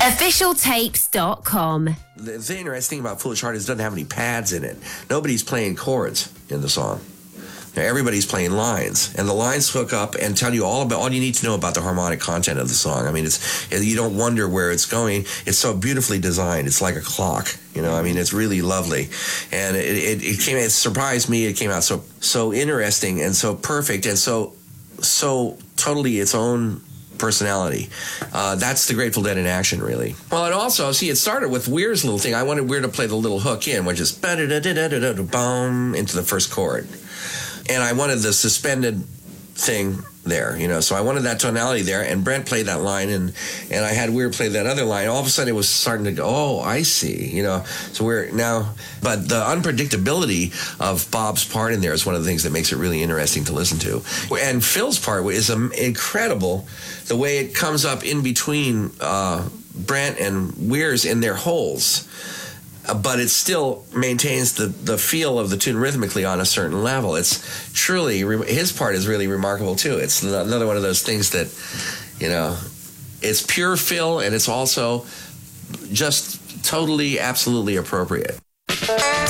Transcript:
Officialtapes.com. The interesting thing about Foolish Heart is it doesn't have any pads in it. Nobody's playing chords in the song. Everybody's playing lines, and the lines hook up and tell you all you need to know about the harmonic content of the song. I mean, you don't wonder where it's going. It's so beautifully designed. It's like a clock, I mean, it's really lovely, and it surprised me. It came out so interesting and so perfect and so totally its own personality. That's the Grateful Dead in action, really. Well, and also, it started with Weir's little thing. I wanted Weir to play the little hook in, which is ba-da-da-da-da-da-da-boom into the first chord. And I wanted the suspended thing there, so I wanted that tonality there, and Brent played that line, and I had Weir play that other line. All of a sudden, it was starting to go, oh, I see, so we're now, but the unpredictability of Bob's part in there is one of the things that makes it really interesting to listen to. And Phil's part is incredible, the way it comes up in between Brent and Weir's in their holes. But it still maintains the feel of the tune rhythmically on a certain level. It's truly, his part is really remarkable too. It's another one of those things that, it's pure Phil, and it's also just totally, absolutely appropriate.